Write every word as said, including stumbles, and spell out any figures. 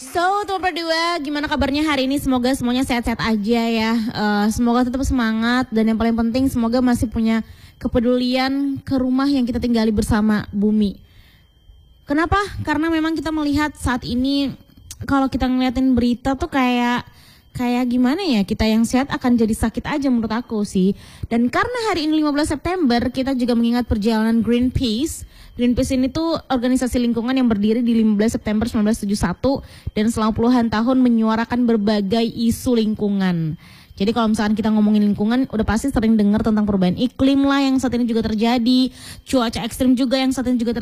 So, teman berdua, gimana kabarnya hari ini? Semoga semuanya sehat-sehat aja ya. Uh, semoga tetap semangat dan yang paling penting semoga masih punya kepedulian ke rumah yang kita tinggali bersama bumi. Kenapa? Karena memang kita melihat saat ini kalau kita ngeliatin berita tuh kayak kayak gimana ya, kita yang sehat akan jadi sakit aja menurut aku sih. Dan karena hari ini lima belas September kita juga mengingat perjalanan Greenpeace. Greenpeace ini tuh organisasi lingkungan yang berdiri di lima belas September seribu sembilan ratus tujuh puluh satu dan selama puluhan tahun menyuarakan berbagai isu lingkungan. Jadi kalau misalkan kita ngomongin lingkungan, udah pasti sering dengar tentang perubahan iklim lah yang saat ini juga terjadi, cuaca ekstrim juga yang saat ini juga terjadi.